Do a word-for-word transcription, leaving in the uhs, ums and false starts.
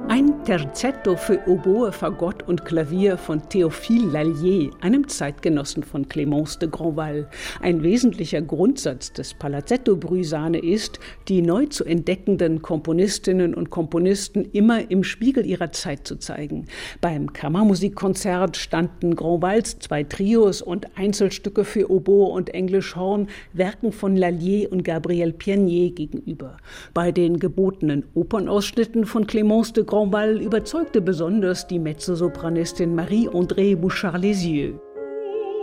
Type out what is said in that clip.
Ein Terzetto für Oboe, Fagott und Klavier von Théophile Lallier, einem Zeitgenossen von Clémence de Grandval. Ein wesentlicher Grundsatz des Palazzetto Brüsane ist, die neu zu entdeckenden Komponistinnen und Komponisten immer im Spiegel ihrer Zeit zu zeigen. Beim Kammermusikkonzert standen Grandvals zwei Trios und Einzelstücke für Oboe und Englischhorn Werken von Lallier und Gabriel Pianier gegenüber. Bei den gebotenen Opernausschnitten von Clémence de Grandval überzeugte besonders die Mezzosopranistin Marie-Andrée Bouchard-Lisieux.